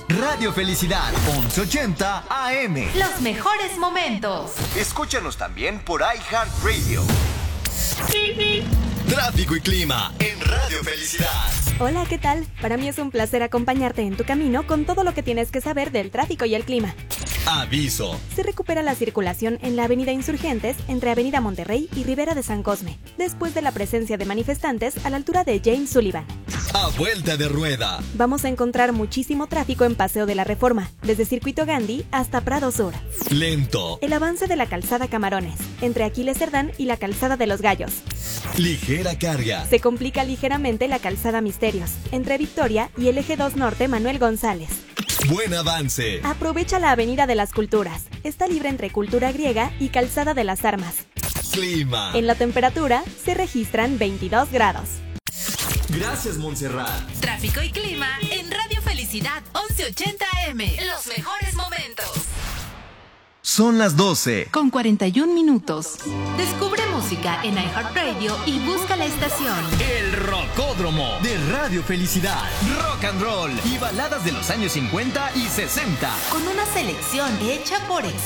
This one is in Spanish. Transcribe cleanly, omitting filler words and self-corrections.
Radio Felicidad, 1180 AM. Los mejores momentos. Escúchanos también por iHeartRadio. Tráfico y clima en Radio Felicidad. Hola, ¿qué tal? Para mí es un placer acompañarte en tu camino con todo lo que tienes que saber del tráfico y el clima. Aviso. Se recupera la circulación en la Avenida Insurgentes entre Avenida Monterrey y Ribera de San Cosme, después de la presencia de manifestantes a la altura de James Sullivan. A vuelta de rueda. Vamos a encontrar muchísimo tráfico en Paseo de la Reforma, desde Circuito Gandhi hasta Prado Sur. Lento. El avance de la calzada Camarones, entre Aquiles Cerdán y la calzada de los Gallos. Ligera carga. Se complica ligeramente la calzada Misterios, entre Victoria y el Eje 2 Norte Manuel González. Buen avance. Aprovecha la Avenida de las Culturas. Está libre entre Cultura Griega y Calzada de las Armas. Clima. En la temperatura se registran 22 grados. Gracias, Montserrat. Tráfico y clima en Radio Felicidad 1180 AM. Los mejores momentos. Son las 12. Con 41 minutos. Descubre música en iHeartRadio y busca la estación. El Rocódromo de Radio Felicidad. Rock and roll y baladas de los años 50 y 60. Con una selección hecha por